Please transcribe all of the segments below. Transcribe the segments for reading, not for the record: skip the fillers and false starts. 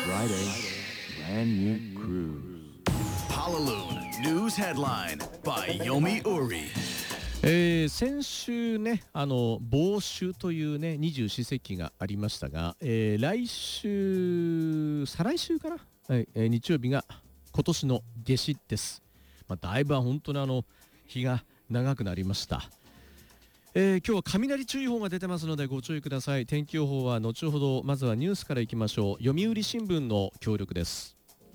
Friday, brand new cruise. Halaloon News Headline by Yomi Uri. 先週ね傍秋というね二十四節気がありましたが、来週再来週かな、日曜日が今年の夏至です。だいぶ本当に日が長くなりました。今日は雷注意報が出てますのでご注意ください。天気予報は後ほど。まずはニュースからいきましょう。読売新聞の協力です。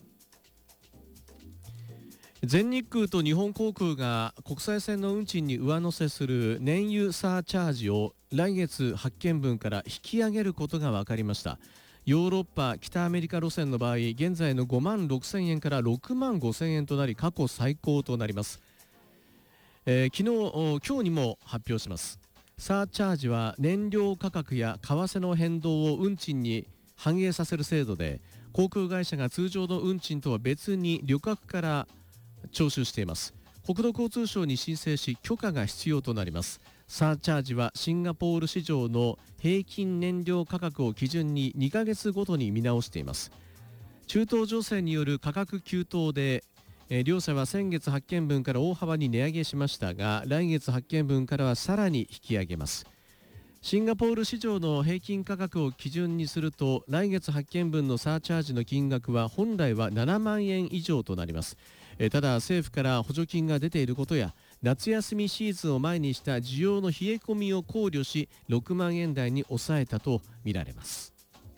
全日空と日本航空が国際線の運賃に上乗せする燃油サーチャージを来月発券分から引き上げることが分かりました。ヨーロッパ北アメリカ路線の場合、現在の5万6000円から6万5000円となり過去最高となります。今日にも発表します。サーチャージは燃料価格や為替の変動を運賃に反映させる制度で、航空会社が通常の運賃とは別に旅客から徴収しています。国土交通省に申請し許可が必要となります。サーチャージはシンガポール市場の平均燃料価格を基準に2ヶ月ごとに見直しています。中東情勢による価格急騰で両社は先月発券分から大幅に値上げしましたが、来月発券分からはさらに引き上げます。シンガポール市場の平均価格を基準にすると、来月発券分のサーチャージの金額は本来は7万円以上となります。ただ政府から補助金が出ていることや夏休みシーズンを前にした需要の冷え込みを考慮し6万円台に抑えたとみられます。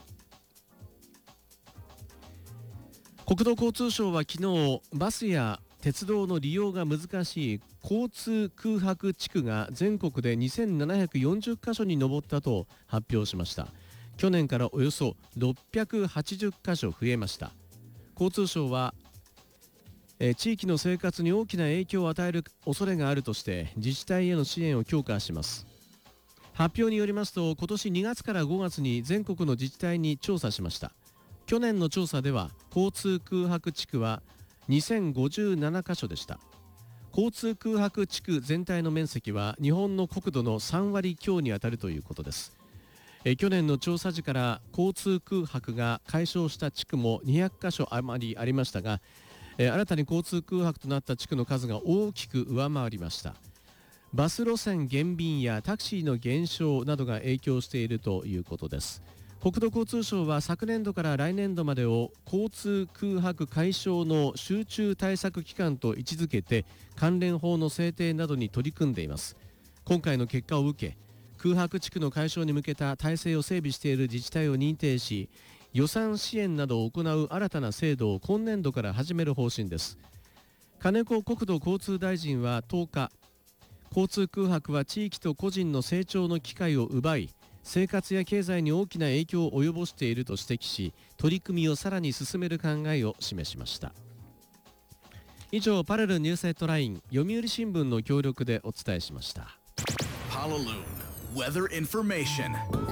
国土交通省は昨日、バスや鉄道の利用が難しい交通空白地区が全国で2740カ所に上ったと発表しました。去年からおよそ680カ所増えました。交通省は地域の生活に大きな影響を与える恐れがあるとして自治体への支援を強化します。発表によりますと、今年2月から5月に全国の自治体に調査しました。去年の調査では交通空白地区は2057カ所でした。交通空白地区全体の面積は日本の国土の3割強に当たるということです。去年の調査時から交通空白が解消した地区も200カ所余りありましたが、新たに交通空白となった地区の数が大きく上回りました。バス路線減便やタクシーの減少などが影響しているということです。国土交通省は昨年度から来年度までを交通空白解消の集中対策期間と位置づけて関連法の制定などに取り組んでいます。今回の結果を受け、空白地区の解消に向けた体制を整備している自治体を認定し、予算支援などを行う新たな制度を今年度から始める方針です。金子国土交通大臣は10日、交通空白は地域と個人の成長の機会を奪い、生活や経済に大きな影響を及ぼしていると指摘し、取り組みをさらに進める考えを示しました。以上、パラルニュースヘッドライン、読売新聞の協力でお伝えしました。 Halaloon Weather Information。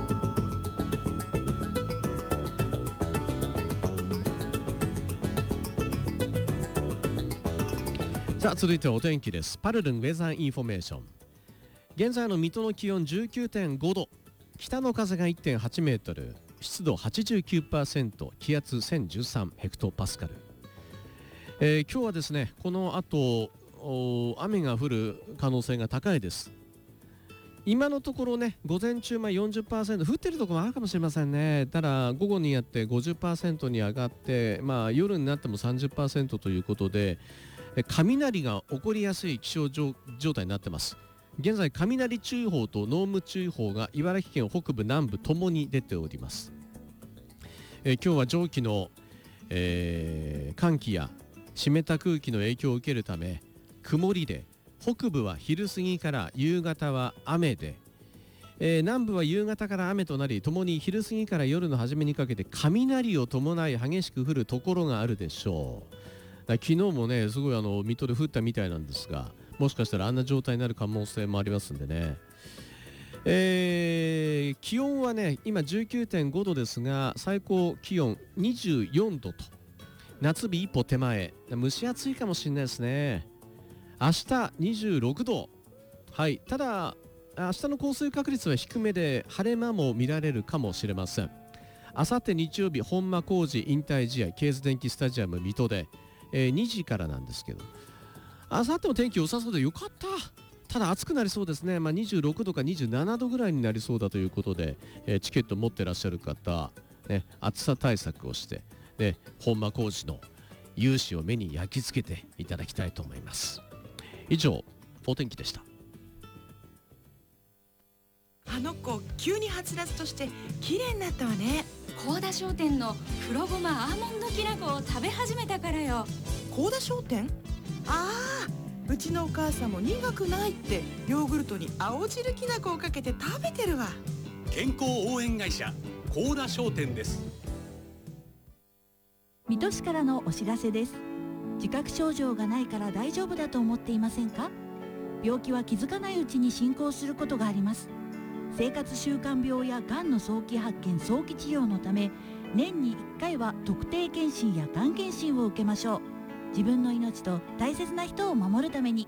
さあ、続いてはお天気です。パルルンウェザーインフォメーション。現在の水戸の気温 19.5 度、北の風が 1.8 メートル、湿度 89%、気圧1013ヘクトパスカル。今日はですね、この後雨が降る可能性が高いです。今のところね、午前中40%、降ってるところもあるかもしれませんね。ただ午後にやって 50% に上がって、夜になっても 30% ということで、雷が起こりやすい気象状態になってます。現在雷注意報と濃霧注意報が茨城県北部南部ともに出ております。今日は上気の、寒気や湿った空気の影響を受けるため曇りで、北部は昼過ぎから夕方は雨で、南部は夕方から雨となり、ともに昼過ぎから夜の初めにかけて雷を伴い激しく降るところがあるでしょう。昨日もね、すごい水戸で降ったみたいなんですが、もしかしたらあんな状態になる可能性もありますんでね。気温はね、今 19.5 度ですが、最高気温24度と夏日一歩手前、蒸し暑いかもしれないですね。明日26度、はい、ただ明日の降水確率は低めで晴れ間も見られるかもしれません。 あさって日曜日本間浩二引退試合ケーズ電機スタジアム水戸で、2時からなんですけど、あさっても天気良さそうでよかった。ただ暑くなりそうですね、26度か27度ぐらいになりそうだということで、チケット持ってらっしゃる方、ね、暑さ対策をして、ね、本間浩二の勇姿を目に焼き付けていただきたいと思います。以上お天気でした。 あの子急にはつらつとして綺麗になったわね。 高田商店の黒ごまアーモンドきな粉を食べ始めたからよ。 高田商店？ああ、うちのお母さんも苦くないってヨーグルトに青汁きな粉をかけて食べてるわ。 健康応援会社高田商店です。 水戸市からのお知らせです。自覚症状がないから大丈夫だと思っていませんか？病気は気づかないうちに進行することがあります。生活習慣病やがんの早期発見・早期治療のため、年に1回は特定健診やがん検診を受けましょう。自分の命と大切な人を守るために。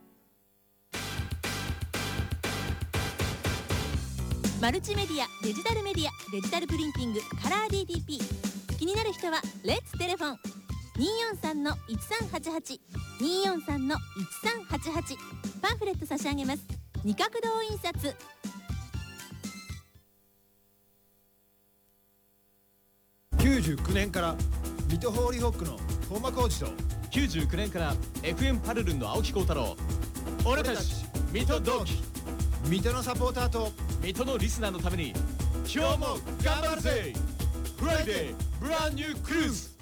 マルチメディア、デジタルメディア、デジタルプリンティング、カラー DTP。 気になる人はレッツテレフォン 243-1388 243-1388。 パンフレット差し上げます。二角堂印刷。 99年から水戸ホーリーホックの本間浩二と、 99年から FM パルルンの青木幸太郎、俺たち水戸同期、 水戸のサポーターと水戸のリスナーのために今日も頑張るぜ。フライデーブランニュークルーズ。